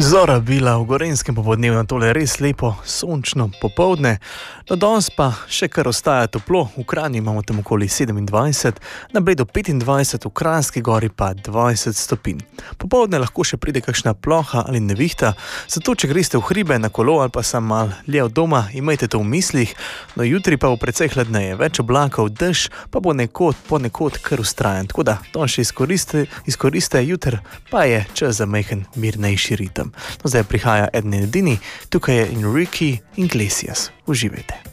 Zora bila v Gorenjskem popoldnevu na tole res lepo, sončno popoldne, no danes pa še kar ostaja toplo, v Kranju imamo tam okoli 27, na Bledu 25, v Kranjski gori pa 20 stopinj. Popoldne lahko še pride kakšna ploha ali nevihta, zato če greste v hribe na kolo ali pa sam mal lje od doma, imejte to v mislih, no jutri pa bo precej hladneje, več oblakov, dež pa bo ponekod kar vztrajen, tako da danes še izkoriste, jutri pa je čas za majhen mirnejši ritem. No, zdaj prihaja eden in edini, tukaj je Enrique Iglesias. Uživajte.